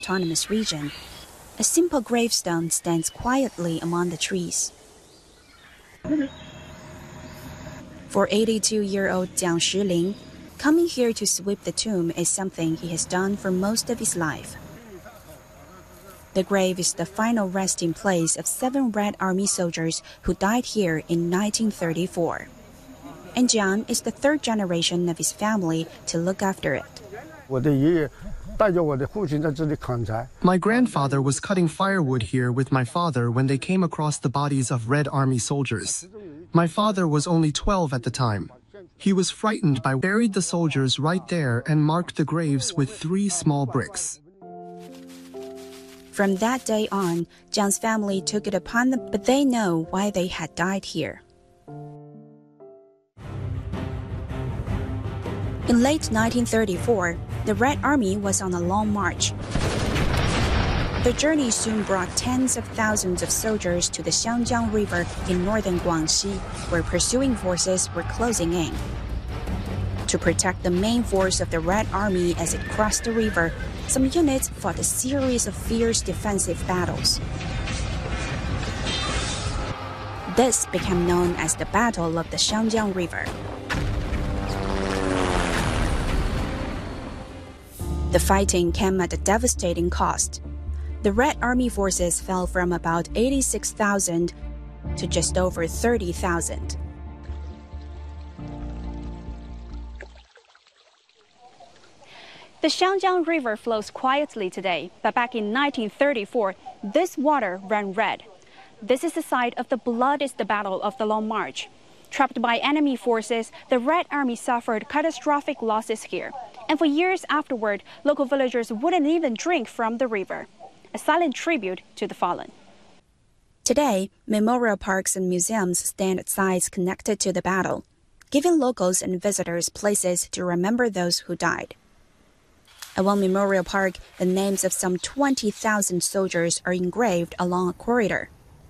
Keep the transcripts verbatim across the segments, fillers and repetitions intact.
autonomous region, a simple gravestone stands quietly among the trees. For eighty-two-year-old Jiang Shiling, coming here to sweep the tomb is something he has done for most of his life. The grave is the final resting place of seven Red Army soldiers who died here in nineteen thirty-four. And Jiang is the third generation of his family to look after it. My grandfather was cutting firewood here with my father when they came across the bodies of Red Army soldiers. My father was only twelve at the time. He was frightened by buried the soldiers right there and marked the graves with three small bricks. From that day on, Jiang's family took it upon them, but they know why they had died here. In late nineteen thirty-four, the Red Army was on a long march. The journey soon brought tens of thousands of soldiers to the Xiangjiang River in northern Guangxi, where pursuing forces were closing in. To protect the main force of the Red Army as it crossed the river, some units fought a series of fierce defensive battles. This became known as the Battle of the Xiangjiang River. The fighting came at a devastating cost. The Red Army forces fell from about eighty-six thousand to just over thirty thousand. The Xiangjiang River flows quietly today, but back in nineteen thirty-four, this water ran red. This is the site of the bloodiest battle of the Long March. Trapped by enemy forces, the Red Army suffered catastrophic losses here. And for years afterward, local villagers wouldn't even drink from the river. A silent tribute to the fallen. Today, memorial parks and museums stand at sites connected to the battle, giving locals and visitors places to remember those who died. At one memorial park, the names of some twenty thousand soldiers are engraved along a corridor.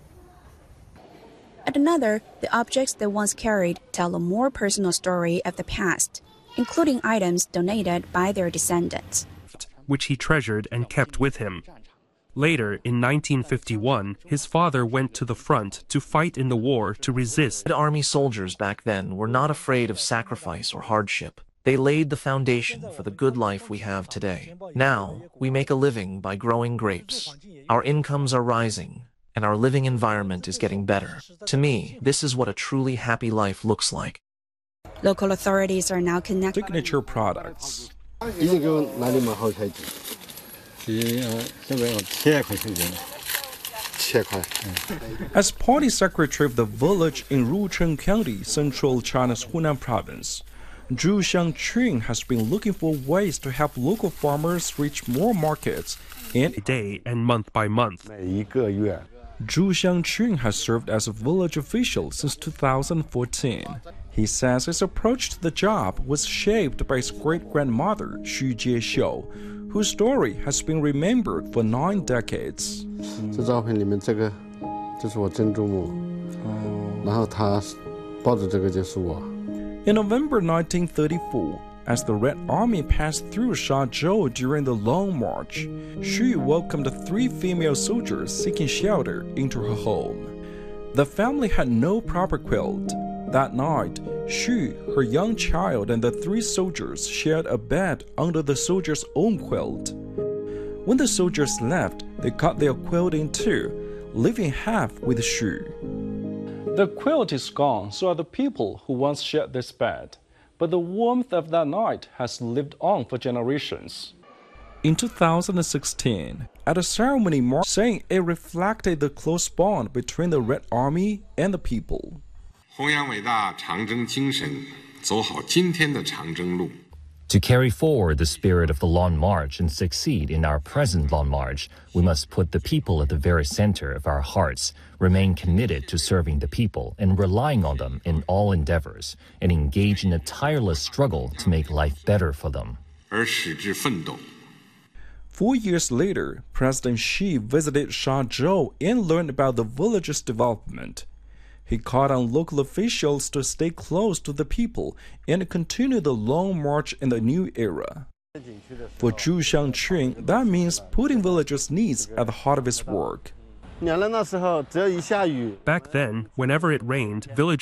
At another, the objects they once carried tell a more personal story of the past, including items donated by their descendants, which he treasured and kept with him. Later, in nineteen fifty-one, his father went to the front to fight in the war to resist. Red Army soldiers back then were not afraid of sacrifice or hardship. They laid the foundation for the good life we have today. Now, we make a living by growing grapes. Our incomes are rising, and our living environment is getting better. To me, this is what a truly happy life looks like. Local authorities are now connected. Signature products. As party secretary of the village in Rucheng County, central China's Hunan province, Zhu Xiangqun has been looking for ways to help local farmers reach more markets and day and month by month. Zhu Xiangqun has served as a village official since two thousand fourteen. He says his approach to the job was shaped by his great-grandmother, Xu Jiexiu, whose story has been remembered for nine decades. In November nineteen thirty-four, as the Red Army passed through Shazhou during the Long March, Xu welcomed three female soldiers seeking shelter into her home. The family had no proper quilt. That night, Xu, her young child, and the three soldiers shared a bed under the soldiers' own quilt. When the soldiers left, they cut their quilt in two, leaving half with Xu. The quilt is gone, so are the people who once shared this bed. But the warmth of that night has lived on for generations. In two thousand sixteen, at a ceremony saying it reflected the close bond between the Red Army and the people. To carry forward the spirit of the Long March and succeed in our present Long March, we must put the people at the very center of our hearts, remain committed to serving the people and relying on them in all endeavors, and engage in a tireless struggle to make life better for them. Four years later, President Xi visited Shazhou and learned about the village's development. He called on local officials to stay close to the people and continue the long march in the new era. For Zhu Xiangqun, that means putting villagers' needs at the heart of his work. Back then, whenever it rained, villagers